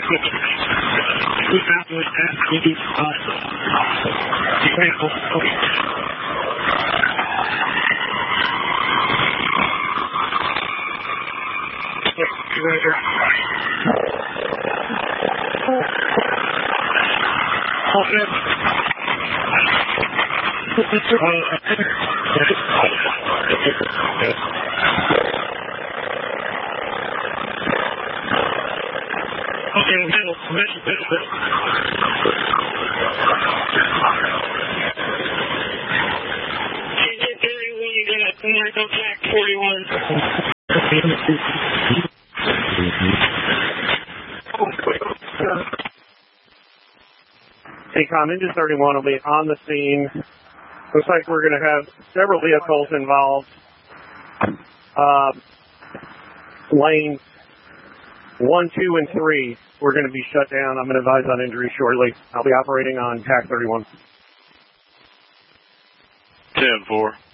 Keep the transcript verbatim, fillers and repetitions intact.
T-Com, Engine thirty-one will be on the scene. Looks like we're going to have several vehicles involved. Uh, lanes one, two, and three, we're going to be shut down. I'm going to advise on injuries shortly. I'll be operating on T A C thirty-one. ten four.